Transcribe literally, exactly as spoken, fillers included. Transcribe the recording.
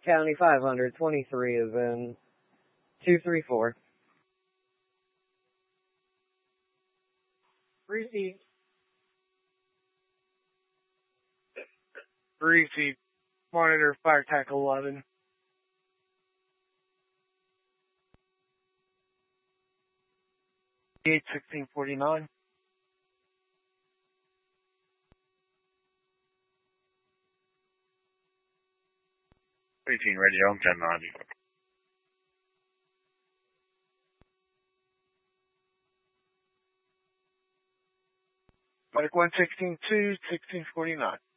County five hundred twenty-three is in two three four. Receive. Receive. Monitor fire tackle eleven. eight sixteen forty-nine. eighteen radio, ten ninety. Medic one sixteen two, sixteen forty-nine.